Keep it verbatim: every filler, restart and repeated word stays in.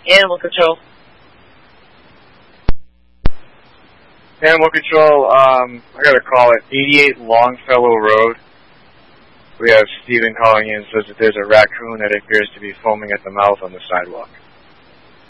Animal Control. Animal Control, um, I got a call at eighty-eight Longfellow Road. We have Stephen calling in and says that there's a raccoon that appears to be foaming at the mouth on the sidewalk.